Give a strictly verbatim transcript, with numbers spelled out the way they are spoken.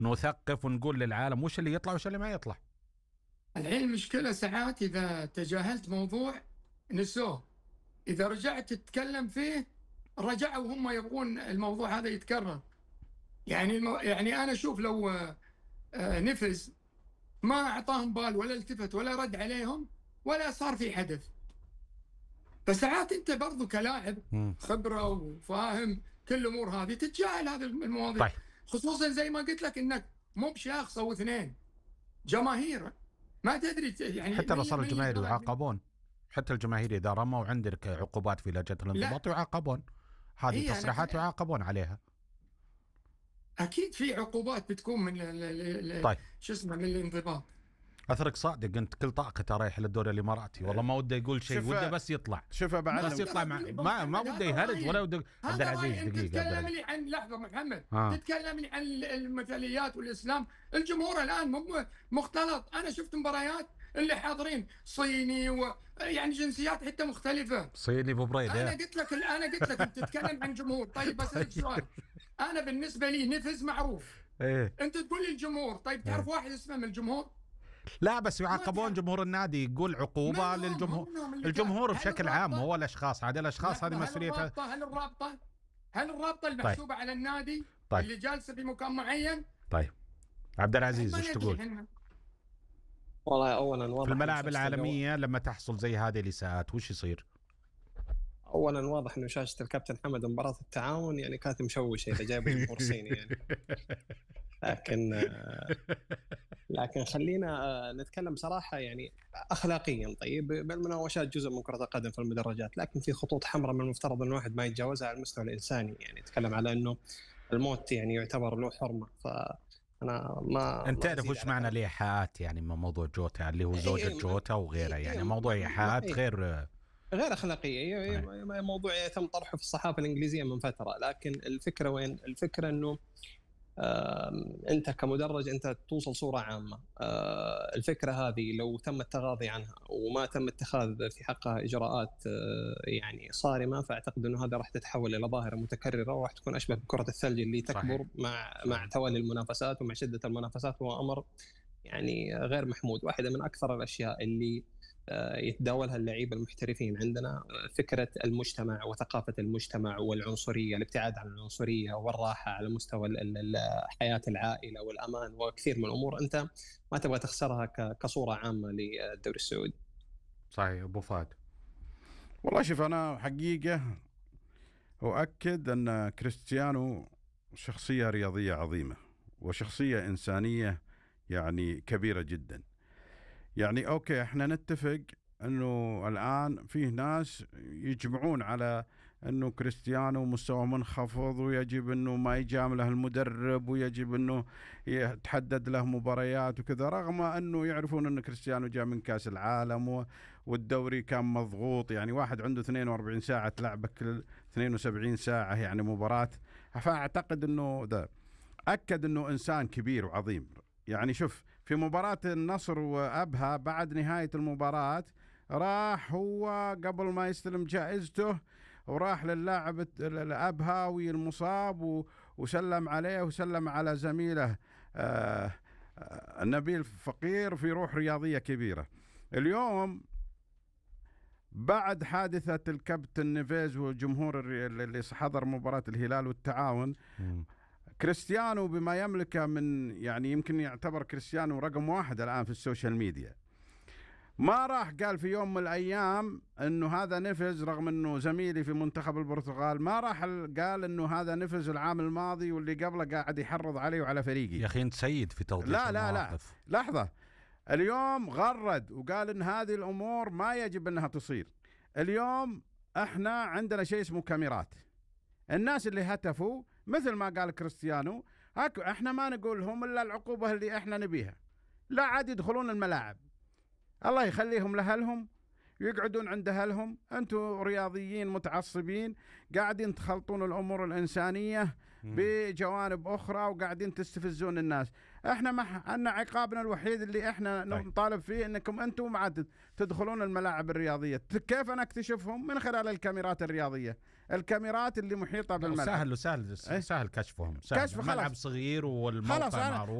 نثقف ونقول للعالم وش اللي يطلع وش اللي ما يطلع. الحين المشكلة ساعات إذا تجاهلت موضوع نسوه، إذا رجعت تتكلم فيه رجعوا هم يبغون الموضوع هذا يتكرر. يعني المو... يعني أنا أشوف لو آه نفز ما أعطاهم بال ولا التفت ولا رد عليهم ولا صار في حدث. فساعات أنت برضو كلاعب خبرة وفاهم كل الأمور هذه تتجاهل هذه المواضيع. طيب. خصوصا زي ما قلت لك إنك مو بشخص أو اثنين، جماهير ما تدري يعني. حتى لو صار الجماهير يعاقبون، حتى الجماهير إذا رموا عندك عقوبات في لجنة الانضباط يعاقبون، هذه تصريحات يعاقبون عليها. أكيد في عقوبات بتكون من طيب. شو اسمه من الانضباط. أثرك صادق، أنت كل طاقته رايح للدوري الإماراتي، والله ما وده يقول شيء، وده بس يطلع. شوفه بعد بس يطلع مع ما ما وده يهرج ولا وده. عبد العزيز دقيقة. تتكلم لي عن لحظة محمد، آه. تتكلم لي عن المثاليات والإسلام. الجمهور الآن مو مختلط. أنا شفت مباريات اللي حاضرين صيني ويعني جنسيات حتى مختلفة. صيني ببريدة. أنا قلت لك أنا قلت لك أنت تتكلم عن جمهور. طيب بسألك سؤال، أنا بالنسبة لي نفز معروف. إيه؟ أنت تقول لي الجمهور، طيب تعرف إيه؟ واحد اسمه من الجمهور؟ لا بس يعاقبون جمهور النادي، يقول عقوبة للجمهور. الجمهور بشكل عام هو الأشخاص، عاد الأشخاص هذه مسؤوليتها. هل الرابطة هل الرابطة المحسوبة طيب. على النادي طيب. اللي جالسة في مكان معين. طيب عبد العزيز ايش تقول؟ والله اولا واضح في الملاعب العالمية لما تحصل زي هذه الإساءات وش يصير؟ اولا واضح انه شاشة الكابتن حمد مباراة التعاون يعني كانت مشوشة اذا جايب جمهور صيني يعني. لكن لكن خلينا نتكلم بصراحة يعني أخلاقيا. طيب بالمناوشات جزء من كرة القدم في المدرجات، لكن في خطوط حمراء من المفترض أن الواحد ما يتجاوزها على المستوى الإنساني. يعني يتكلم على أنه الموت يعني يعتبر له حرمة. فأنا ما أنت تعرف وش معنى الإيحاءات يعني من موضوع جوتا اللي هو زوجة إيه جوتا وغيره إيه يعني موضوع إيحاءات إيه غير غير أخلاقية. إيه موضوع تم طرحه في الصحافة الإنجليزية من فترة. لكن الفكرة وين؟ الفكرة أنه أنت كمدرج أنت توصل صورة عامة. الفكرة هذه لو تم التغاضي عنها وما تم اتخاذ في حقها إجراءات يعني صارمة، فأعتقد أنه هذا راح تتحول إلى ظاهرة متكررة وراح تكون أشبه بكرة الثلج اللي تكبر صحيح. مع صحيح. مع توالي المنافسات ومع شدة المنافسات، هو أمر يعني غير محمود. واحدة من أكثر الأشياء اللي يتداولها اللعيبه المحترفين عندنا فكره المجتمع وثقافه المجتمع والعنصريه، الابتعاد عن العنصريه والراحه على مستوى حياه العائله والامان وكثير من الامور انت ما تبغى تخسرها كصوره عامه للدوري السعودي. صحيح. ابو فهد والله شوف انا حقيقه اؤكد ان كريستيانو شخصيه رياضيه عظيمه وشخصيه انسانيه يعني كبيره جدا. يعني أوكي إحنا نتفق أنه الآن فيه ناس يجمعون على أنه كريستيانو مستوى منخفض ويجب أنه ما يجامله المدرب ويجب أنه يتحدد له مباريات وكذا، رغم أنه يعرفون أن كريستيانو جاء من كأس العالم والدوري كان مضغوط. يعني واحد عنده اثنين وأربعين ساعة تلعبك اثنين وسبعين ساعة يعني مباراة. فأعتقد أنه ده أكد أنه إنسان كبير وعظيم. يعني شوف في مباراة النصر وأبها بعد نهاية المباراة راح هو قبل ما يستلم جائزته وراح للاعب الأبهاوي المصاب وسلم عليه وسلم على زميله آه آه نبيل فقير في روح رياضية كبيرة. اليوم بعد حادثة الكابتن نيفيز والجمهور اللي حضر مباراة الهلال والتعاون م. كريستيانو بما يملكه من يعني يمكن يعتبر كريستيانو رقم واحد الآن في السوشيال ميديا، ما راح قال في يوم من الأيام أنه هذا نفز رغم أنه زميلي في منتخب البرتغال، ما راح قال أنه هذا نفز العام الماضي واللي قبله قاعد يحرض عليه وعلى فريقي. يا أخي أنت سيد في توضيح لا لا لا لحظة. اليوم غرد وقال أن هذه الأمور ما يجب أنها تصير. اليوم احنا عندنا شيء اسمه كاميرات. الناس اللي هتفوا مثل ما قال كريستيانو احنا ما نقول لهم الا العقوبه اللي احنا نبيها، لا عاد يدخلون الملاعب، الله يخليهم لاهلهم يقعدون عند اهلهم. انتم رياضيين متعصبين قاعدين تخلطون الامور الانسانيه بجوانب أخرى وقاعدين تستفزون الناس. احنا ما عندنا عقابنا الوحيد اللي احنا طيب. نطالب فيه انكم انتم ما تدخلون الملاعب الرياضية. كيف انا اكتشفهم؟ من خلال الكاميرات الرياضية، الكاميرات اللي محيطة بالملعب. سهل سهل سهل كشفهم، سهل. كشف خلاص. ملعب صغير والموقع معروف.